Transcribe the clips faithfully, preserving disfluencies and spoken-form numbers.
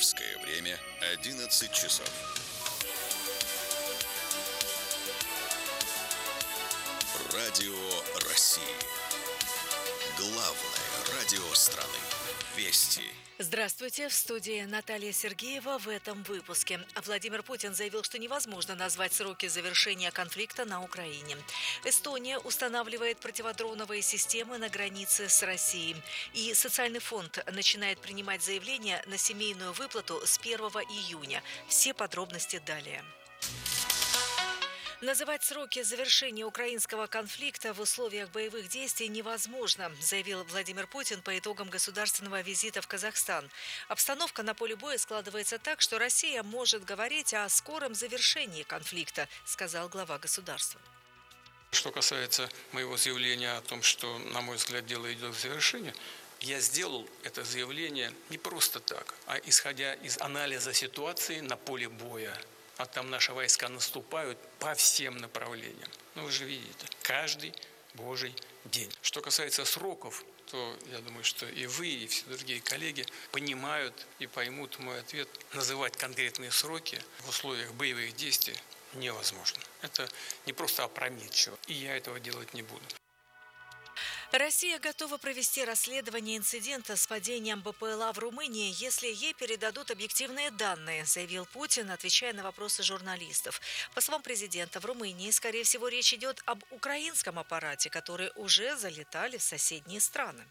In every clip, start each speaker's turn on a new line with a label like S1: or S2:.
S1: Московское время одиннадцать часов. Радио России. Главное радио страны. Вести.
S2: Здравствуйте, в студии Наталья Сергеева. В этом выпуске Владимир Путин заявил, что невозможно назвать сроки завершения конфликта на Украине. Эстония устанавливает противодроновые системы на границе с Россией. И социальный фонд начинает принимать заявления на семейную выплату с первого июня. Все подробности далее. Называть сроки завершения украинского конфликта в условиях боевых действий невозможно, заявил Владимир Путин по итогам государственного визита в Казахстан. Обстановка на поле боя складывается так, что Россия может говорить о скором завершении конфликта, сказал глава государства.
S3: Что касается моего заявления о том, что, на мой взгляд, дело идет к завершению, я сделал это заявление не просто так, а исходя из анализа ситуации на поле боя. А там наши войска наступают по всем направлениям. Ну, вы же видите, каждый божий день. Что касается сроков, то я думаю, что и вы, и все другие коллеги понимают и поймут мой ответ. Называть конкретные сроки в условиях боевых действий невозможно. Это не просто опрометчиво, и я этого делать не буду.
S2: Россия готова провести расследование инцидента с падением БПЛА в Румынии, если ей передадут объективные данные, заявил Путин, отвечая на вопросы журналистов. По словам президента, в Румынии, скорее всего, речь идет об украинском аппарате, которые уже залетали в соседние страны.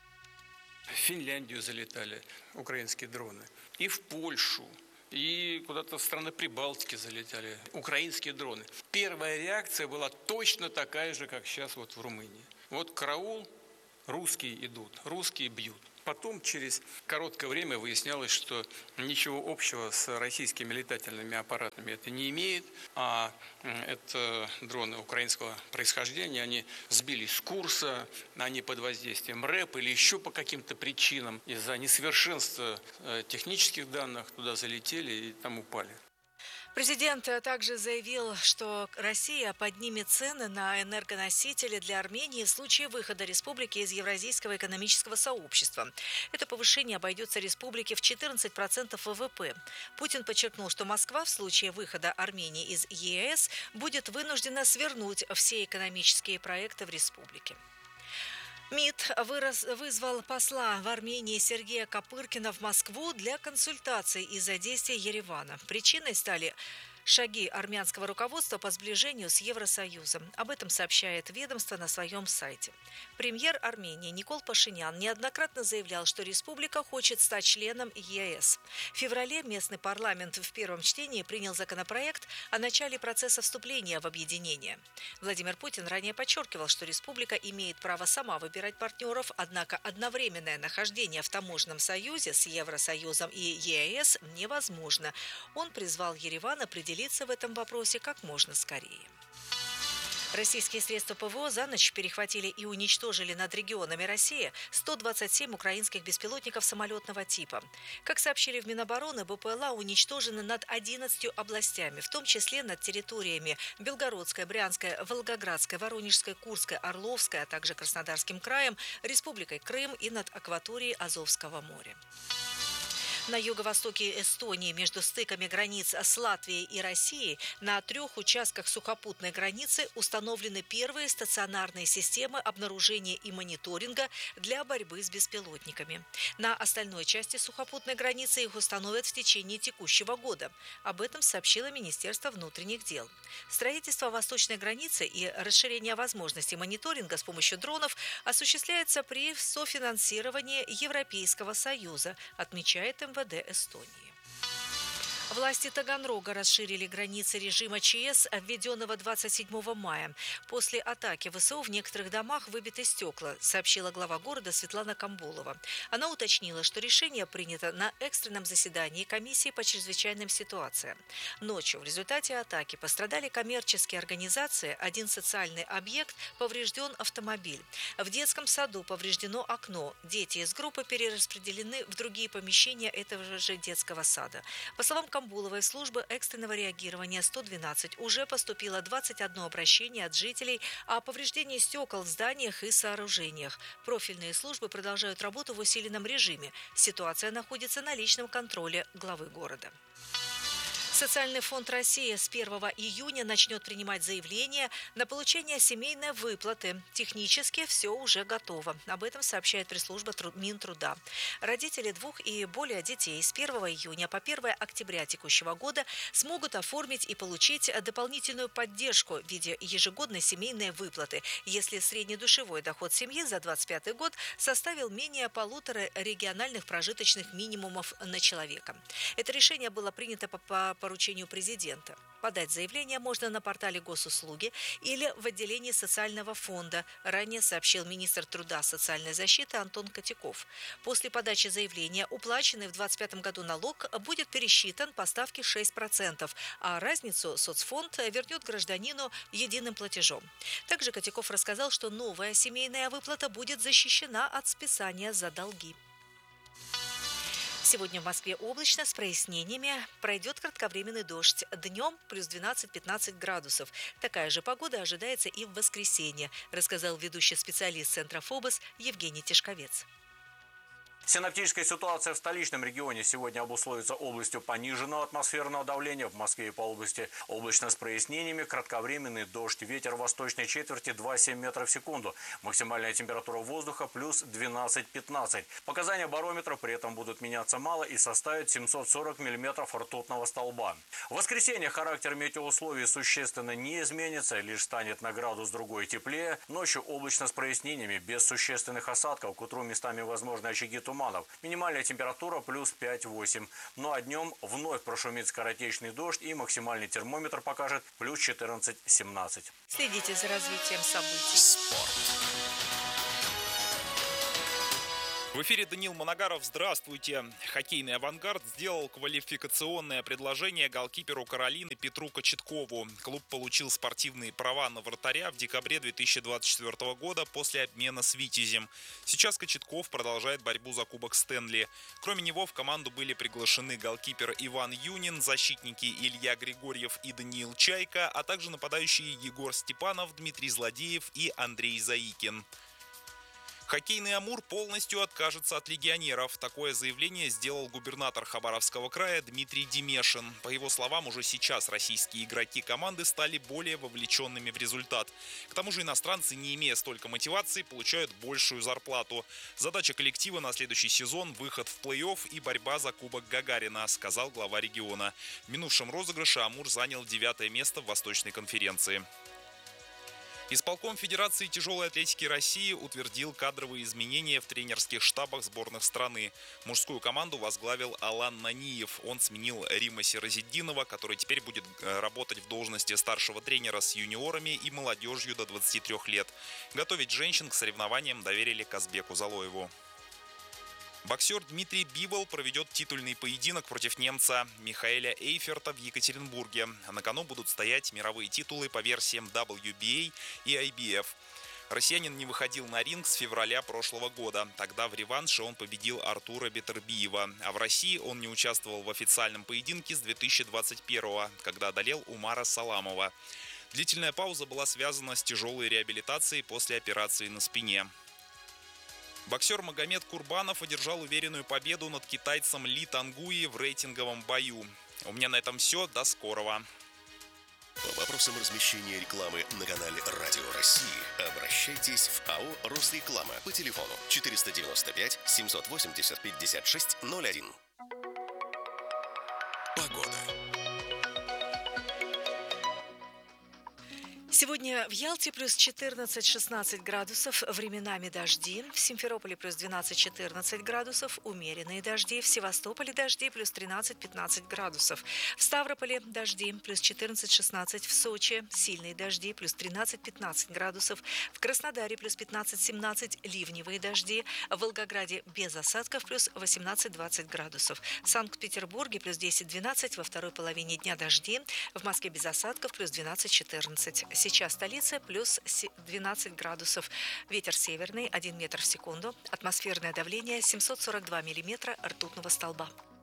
S3: В Финляндию залетали украинские дроны, и в Польшу, и куда-то в страны Прибалтики залетали украинские дроны. Первая реакция была точно такая же, как сейчас вот в Румынии. Вот караул, русские идут, русские бьют. Потом через короткое время выяснялось, что ничего общего с российскими летательными аппаратами это не имеет, а это дроны украинского происхождения, они сбились с курса, они под воздействием РЭП или еще по каким-то причинам из-за несовершенства технических данных туда залетели и там упали.
S2: Президент также заявил, что Россия поднимет цены на энергоносители для Армении в случае выхода республики из Евразийского экономического сообщества. Это повышение обойдется республике в четырнадцать процентов ВВП. Путин подчеркнул, что Москва в случае выхода Армении из ЕС будет вынуждена свернуть все экономические проекты в республике. МИД вырос, вызвал посла в Армении Сергея Копыркина в Москву для консультаций из-за действий Еревана. Причиной стали шаги армянского руководства по сближению с Евросоюзом. Об этом сообщает ведомство на своем сайте. Премьер Армении Никол Пашинян неоднократно заявлял, что республика хочет стать членом ЕС. В феврале местный парламент в первом чтении принял законопроект о начале процесса вступления в объединение. Владимир Путин ранее подчеркивал, что республика имеет право сама выбирать партнеров, однако одновременное нахождение в таможенном союзе с Евросоюзом и ЕС невозможно. Он призвал Ереван определить в этом вопросе как можно скорее. Российские средства ПВО за ночь перехватили и уничтожили над регионами России сто двадцать семь украинских беспилотников самолетного типа. Как сообщили в Минобороны, БПЛА уничтожены над одиннадцатью областями, в том числе над территориями Белгородской, Брянской, Волгоградской, Воронежской, Курской, Орловской, а также Краснодарским краем, Республикой Крым и над акваторией Азовского моря. На юго-востоке Эстонии между стыками границ с Латвией и Россией на трех участках сухопутной границы установлены первые стационарные системы обнаружения и мониторинга для борьбы с беспилотниками. На остальной части сухопутной границы их установят в течение текущего года. Об этом сообщило Министерство внутренних дел. Строительство восточной границы и расширение возможностей мониторинга с помощью дронов осуществляется при софинансировании Европейского Союза, отмечает эм вэ дэ Эстонии. Власти Таганрога расширили границы режима ЧС, введенного двадцать седьмого мая. После атаки ВСУ в некоторых домах выбиты стекла, сообщила глава города Светлана Камбулова. Она уточнила, что решение принято на экстренном заседании комиссии по чрезвычайным ситуациям. Ночью в результате атаки пострадали коммерческие организации, один социальный объект, поврежден автомобиль. В детском саду повреждено окно. Дети из группы перераспределены в другие помещения этого же детского сада. По словам Камбуловой службы экстренного реагирования сто двенадцать уже поступило двадцать одно обращение от жителей о повреждении стекол в зданиях и сооружениях. Профильные службы продолжают работу в усиленном режиме. Ситуация находится на личном контроле главы города. Социальный фонд России с первого июня начнет принимать заявления на получение семейной выплаты. Технически все уже готово. Об этом сообщает пресс-служба Минтруда. Родители двух и более детей с первого июня по первое октября текущего года смогут оформить и получить дополнительную поддержку в виде ежегодной семейной выплаты, если среднедушевой доход семьи за двадцать пятый год составил менее полутора региональных прожиточных минимумов на человека. Это решение было принято по поручению президента. Подать заявление можно на портале Госуслуги или в отделении социального фонда, ранее сообщил министр труда и социальной защиты Антон Котяков. После подачи заявления уплаченный в двадцать пятом году налог будет пересчитан по ставке шесть процентов, а разницу соцфонд вернет гражданину единым платежом. Также Котяков рассказал, что новая семейная выплата будет защищена от списания за долги. Сегодня в Москве облачно с прояснениями, пройдет кратковременный дождь. Днем плюс двенадцать-пятнадцать градусов. Такая же погода ожидается и в воскресенье, рассказал ведущий специалист Центра ФОБОС Евгений Тишковец.
S4: Синоптическая ситуация в столичном регионе сегодня обусловится областью пониженного атмосферного давления. В Москве и по области облачно с прояснениями, кратковременный дождь. Ветер в восточной четверти два-семь метров в секунду. Максимальная температура воздуха плюс двенадцать-пятнадцать. Показания барометра при этом будут меняться мало и составят семьсот сорок миллиметров ртутного столба. В воскресенье характер метеоусловий существенно не изменится, лишь станет на градус другой теплее. Ночью облачно с прояснениями, без существенных осадков. К утру местами возможны очаги тумана. Минимальная температура плюс пять-восемь. Ну а днем вновь прошумит скоротечный дождь и максимальный термометр покажет плюс четырнадцать-семнадцать.
S2: Следите за развитием событий.
S1: Спорт.
S5: В эфире Даниил Моногаров. Здравствуйте. Хоккейный «Авангард» сделал квалификационное предложение голкиперу Каролины Петру Кочеткову. Клуб получил спортивные права на вратаря в декабре две тысячи двадцать четвёртого года после обмена с «Витязем». Сейчас Кочетков продолжает борьбу за Кубок Стэнли. Кроме него в команду были приглашены голкипер Иван Юнин, защитники Илья Григорьев и Даниил Чайка, а также нападающие Егор Степанов, Дмитрий Злодеев и Андрей Заикин. Хоккейный «Амур» полностью откажется от легионеров. Такое заявление сделал губернатор Хабаровского края Дмитрий Демешин. По его словам, уже сейчас российские игроки команды стали более вовлеченными в результат. К тому же иностранцы, не имея столько мотивации, получают большую зарплату. Задача коллектива на следующий сезон – выход в плей-офф и борьба за Кубок Гагарина, сказал глава региона. В минувшем розыгрыше «Амур» занял девятое место в Восточной конференции. Исполком Федерации тяжелой атлетики России утвердил кадровые изменения в тренерских штабах сборных страны. Мужскую команду возглавил Алан Наниев. Он сменил Рима Сиразетдинова, который теперь будет работать в должности старшего тренера с юниорами и молодежью до двадцати трёх лет. Готовить женщин к соревнованиям доверили Казбеку Залоеву. Боксер Дмитрий Бибол проведет титульный поединок против немца Михаэля Эйферта в Екатеринбурге. На кону будут стоять мировые титулы по версиям дабл ю би эй и ай би эф. Россиянин не выходил на ринг с февраля прошлого года. Тогда в реванше он победил Артура Бетербиева. А в России он не участвовал в официальном поединке с две тысячи двадцать первого, когда одолел Умара Саламова. Длительная пауза была связана с тяжелой реабилитацией после операции на спине. Боксер Магомед Курбанов одержал уверенную победу над китайцем Ли Тангуи в рейтинговом бою. У меня на этом все. До скорого.
S1: По вопросам размещения рекламы на канале Радио России обращайтесь в АО «Росреклама» по телефону четыреста девяносто пять семьсот восемьдесят пятьдесят шесть ноль один. Погода.
S2: Сегодня в Ялте плюс четырнадцать-шестнадцать градусов, временами дожди. В Симферополе плюс двенадцать-четырнадцать градусов, умеренные дожди. В Севастополе дожди плюс тринадцать-пятнадцать градусов. В Ставрополе дожди плюс четырнадцать-шестнадцать. В Сочи сильные дожди плюс тринадцать-пятнадцать градусов. В Краснодаре плюс пятнадцать-семнадцать, ливневые дожди. В Волгограде без осадков плюс восемнадцать-двадцать градусов. В Санкт-Петербурге плюс десять-двенадцать, во второй половине дня дожди. В Москве без осадков плюс двенадцать-четырнадцать. Сейчас столица плюс двенадцать градусов. Ветер северный один метр в секунду. Атмосферное давление семьсот сорок два миллиметра ртутного столба.